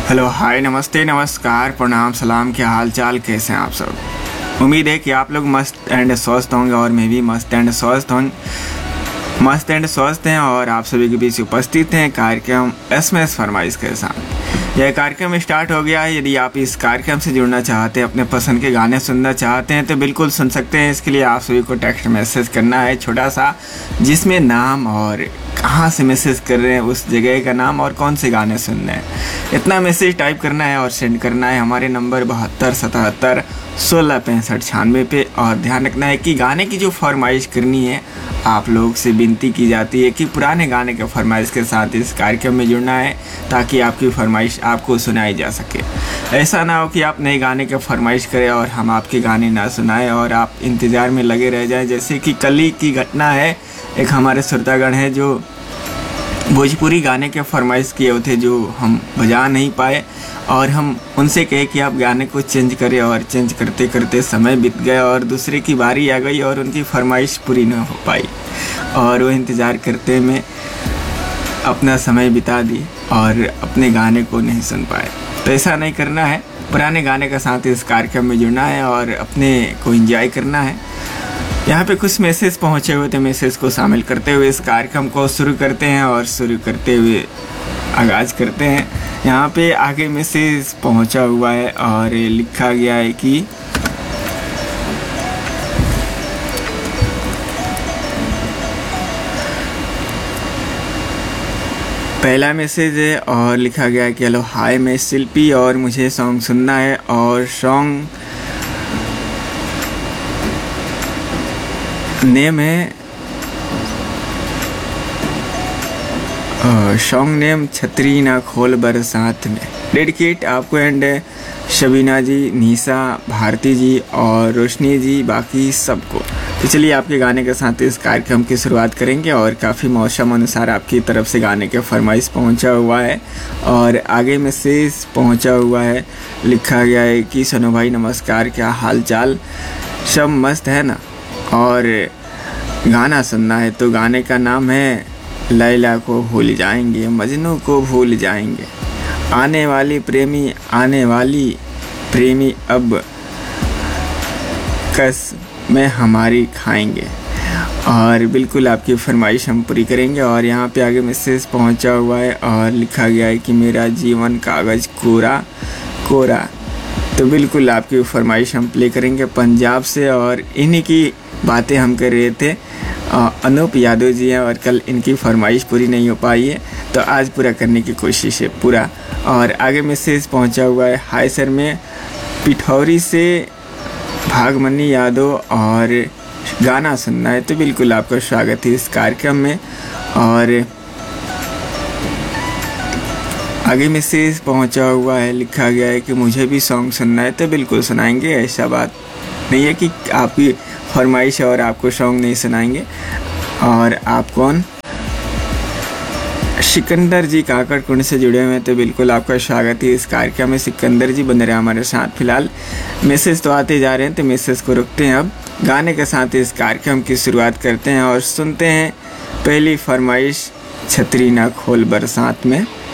Hello, हाय, नमस्ते, नमस्कार, प्रणाम, सलाम। क्या हाल चाल, कैसे हैं आप सब? उम्मीद है कि आप लोग मस्त एंड स्वस्थ होंगे और मैं भी मस्त एंड स्वस्थ हैं और आप सभी के बीच उपस्थित हैं कार्यक्रम एसएमएस फरमाइश के साथ। यह कार्यक्रम स्टार्ट हो गया है। यदि आप इस कार्यक्रम से जुड़ना चाहते हैं, अपने पसंद के गाने सुनना चाहते हैं तो बिल्कुल सुन सकते हैं। इसके लिए आप सभी को टेक्स्ट मैसेज करना है छोटा सा, जिसमें नाम और कहाँ से मैसेज कर रहे हैं, उस जगह का नाम और कौन से गाने सुन रहे हैं, इतना मैसेज टाइप करना है और सेंड करना है हमारे नंबर 7277166596 पे। और ध्यान रखना है कि गाने की जो फरमाइश करनी है, आप लोग से विनती की जाती है कि पुराने गाने के फरमाइश के साथ इस कार्यक्रम में जुड़ना है, ताकि आपकी फरमाइश आपको सुनाई जा सके। ऐसा ना हो कि आप नए गाने के फरमाइश करें और हम आपके गाने ना सुनाएं और आप इंतज़ार में लगे रह जाएं। जैसे कि कल ही की घटना है, एक हमारे श्रोतागण हैं जो भोजपुरी गाने के फरमाइश किए थे, जो हम बजा नहीं पाए और हम उनसे कहे कि आप गाने को चेंज करें, और चेंज करते करते समय बीत गया और दूसरे की बारी आ गई और उनकी फरमाइश पूरी न हो पाई और वो इंतज़ार करते में अपना समय बिता दी और अपने गाने को नहीं सुन पाए। तो ऐसा नहीं करना है, पुराने गाने के साथ इस कार्यक्रम में जुड़ना है और अपने को एंजॉय करना है। यहाँ पे कुछ मैसेज पहुँचे हुए थे, मैसेज को शामिल करते हुए इस कार्यक्रम को शुरू करते हैं और शुरू करते हुए आगाज़ करते हैं। यहाँ पे आगे मैसेज पहुँचा हुआ है और लिखा गया है कि पहला मैसेज है और लिखा गया है कि हेलो हाय, मैं शिल्पी और मुझे सॉन्ग सुनना है और सॉन्ग नेम है सॉन्ग नेम छतरी ना खोल बरसात में। डेडिकेट आपको एंड शबीना जी, निशा, भारती जी और रोशनी जी, बाकी सबको। तो चलिए आपके गाने के साथ इस कार्यक्रम की शुरुआत करेंगे और काफ़ी मौसम अनुसार आपकी तरफ से गाने के फरमाइश पहुंचा हुआ है और आगे मैसेज पहुंचा हुआ है। लिखा गया है कि सनो भाई नमस्कार, क्या हाल चाल, सब मस्त है ना? और गाना सुनना है तो गाने का नाम है लैला को भूल जाएंगे, मजनू को भूल जाएंगे, आने वाली प्रेमी अब कस में हमारी खाएंगे। और बिल्कुल आपकी फरमाइश हम पूरी करेंगे। और यहाँ पे आगे मैसेज पहुँचा हुआ है और लिखा गया है कि मेरा जीवन कागज़ कोरा कोरा। तो बिल्कुल आपकी फरमाइश हम प्ले करेंगे पंजाब से और इन्हीं की बातें हम कर रहे थे। अनूप यादव जी हैं और कल इनकी फरमाइश पूरी नहीं हो पाई है, तो आज पूरा करने की कोशिश है पूरा। और आगे मैसेज पहुंचा हुआ है, हाय सर, मैं पिठौरी से भागमनी यादव और गाना सुनना है। तो बिल्कुल आपका स्वागत है इस कार्यक्रम में। और आगे मैसेज पहुंचा हुआ है, लिखा गया है कि मुझे भी सॉन्ग सुनना है। तो बिल्कुल सुनाएंगे, ऐसा बात नहीं है कि आपकी फरमाइश है और आपको सॉन्ग नहीं सुनाएंगे। और आप कौन? सिकंदर जी काकड़कुंड से जुड़े हुए हैं, तो बिल्कुल आपका स्वागत है इस कार्यक्रम में। सिकंदर जी बन रहे हैं हमारे साथ। फिलहाल मैसेज तो आते जा रहे हैं, तो मैसेज को रुकते हैं। अब गाने के साथ इस कार्यक्रम की शुरुआत करते हैं और सुनते हैं पहली फरमाइश छतरी ना खोल बरसात में।